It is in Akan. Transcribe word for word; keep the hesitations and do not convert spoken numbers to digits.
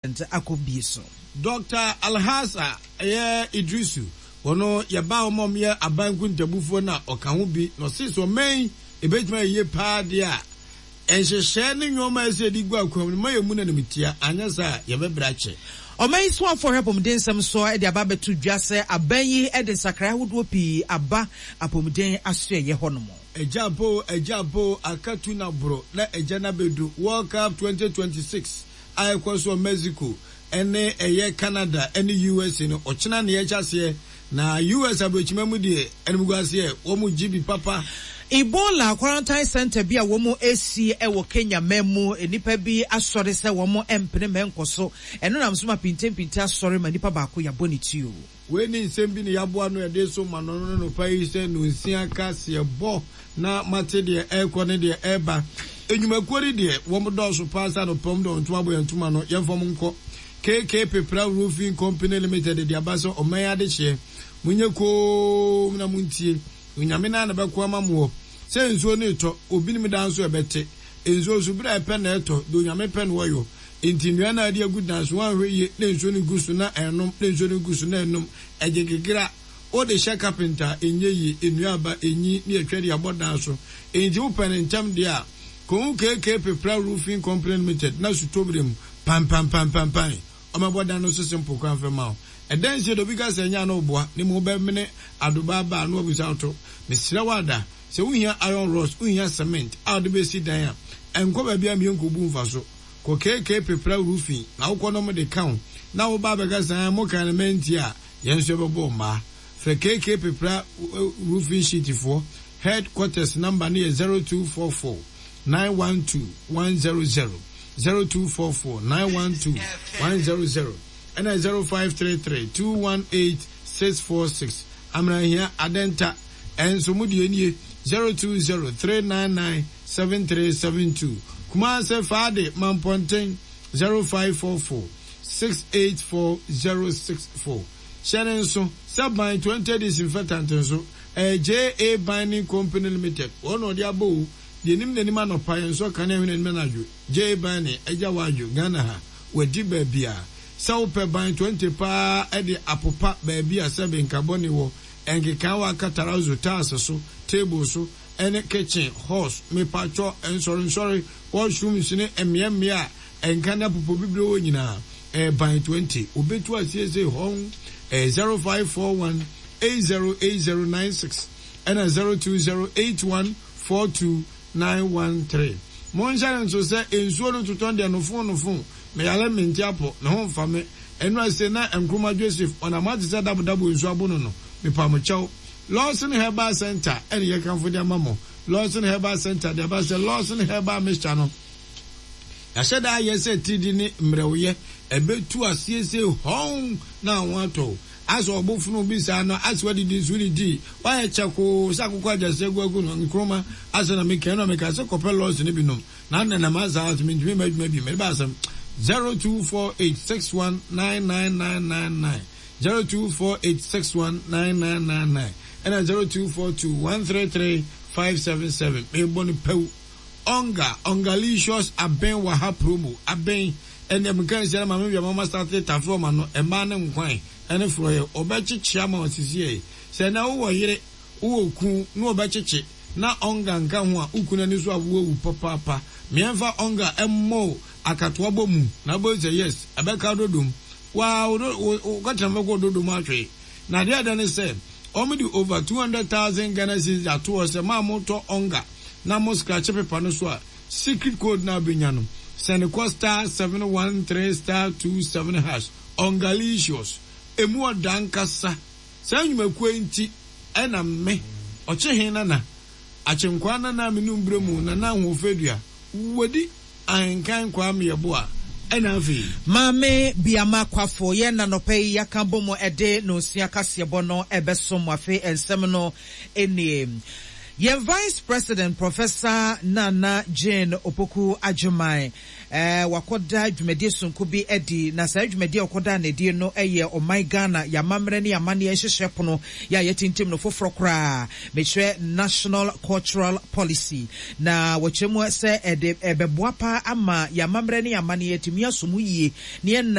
Vincent Akobiso. Doctor Alhassa eh Idrisu wono ye ba omom ye abanku ntabufo na okahubi no siso main ebetuma ye pa de a enhehye ne nyoma ese di gwa kwam ma ye mu na nimitia anya sa ye bebrache Omai swan for apomden some so e de aba betu dwase aban yi e de sakra hodo pi aba apomden aso ye honomo ejabo ejabo akatu na bro na ejana bedu World Cup twenty twenty-six ayekwaso Mexico ene eye Canada ene U S no ochina na ye chase na U S abochimemu de enmugwase wo mu gibi papa Ebola quarantine center bi a womo esi e wo Kenya memu enipa bi asore se womo empene menkoso eno nam so ma pintem pinta asore ma nipa ba ko ya boniti o we ni nsem bi ne yabo ano ede so ma no no no pai se no nsia ka se bo na mate de e ko ne de eba enyumakori de womo do so pasa no pom do ntuma bo yantuma no yemfom nko K K Pepra Roofing Company Limited de abaso omaya de hye munye ko na muntie unyamena na bekwa mamuo se nsuo ne to obi ni medanso ebete ensuo su bra epe na eto do nyame pe no yo enti nua na ade agudanso wan hweye ne nsuo ne gusu na enom ne nsuo ne gusu na enom egegegira o de sha carpenter enyeyi enua ba enyi ne atwade abodanso enti wo pen ntam de a ko K K Pepra Roofing Company Limited na su tobrem pam pam pam pam pam o mabodan no so simple kan fe ma eden se do bi ka se nya na oboa ne mo be mene adoba ba no obi sauto misira wada se wuhia iron rods wuhia cement out be si dan a enko ba bia mienko bu mfaso ko K K Pepra Roofing na wo no mo de count na wo ba be ka san mo kan menti a yenso be bo ma fe K K Pepra Roofing sheet for headquarters number ne zero two four four nine one two one zero zero zero two four four nine one two one zero zero and a zero five three three two one eight six four six. Amra here adenta and so mudi enie zero two zero three nine nine seven three seven two. Kuma se fade mamponten zero five four four six eight four zero six four. Shannon so submine twenty disinfectant so a J A Binding Company Limited. One or the above the name the man of Pine so can even manage J Binding Ejawaju Ghana ha wedi babia. Sao pe ban twenty pa e de apopa baby a seven carboni wo enke kan wa katarazo tas so table so ene kitchen horse me pacho en sorry sorry washroom sine emia mia enka na popo bibire wo nyina e ban twenty obetu asiese hon e zero five four one eight zero eight zero nine six and zero two zero eight one four two nine one three. Monja nso se ensuo no toton de no phone no phone me yale menti apo me ho mfa me enu ase na Nkrumah Joseph ona ma tse double double ensuo abono no me pa mo chew Lawson Herbal Center ene ye kan fodi amamo Lawson Herbal Center de ba se Lawson Herbal Mixture no ya sheda ye se tidi ni mrewoye ebetu asiese hon na wato aso obofunu bi sa no aso didi zuri di wa ye cheko sakukwa jase gwagu no Nkrumah aso na me kan no me ka se kopel Lawson ni binom na na na ma za to me me me me ba sam zero two four eight six one nine nine nine nine nine zero two four eight six one nine nine nine nine and zero two four two one three three five seven seven. Me boni pew onga ongalicious aben wa ha promo aben and them can say mama your mama started ta from no e ma ne nkwan ene fro ye obechichi ama osisi say na wo yire wo ku no obechichi na onga nka ho a ukuna ni so awo wu papa papa me enfa onga emmo akatoa bomu na bo say yes abeka dodom wa o gata meko dodom atwe na dia dan say omidi over two hundred thousand Ghana cedis ato o say ma moto onga na mo scratch paper no so a secret code na benya no send star seven one three star two seven hash ongalicious emu odankasa sanyumaku enti ena me ochehe na na achenkwa na na menum bremu na na ho fedua wodi ankan kwa me yeboa ena afi mame biama kwafo ye na nopai yakabo mo ede no sia kasebo no ebesom afi ensem no enie ye Vice President Professor Nana Jane Opoku Ajumai eh wakoda dwumedi sonko bi edi na sa dwumedi okoda na di no eye o my Ghana ya mamre ne ya mane hyehyehye no ya yetintim no foforo kra mehwe National Cultural Policy na wachemu se ede ebeboa pa ama ya mamre ne ya mane yetimi asomu yie ne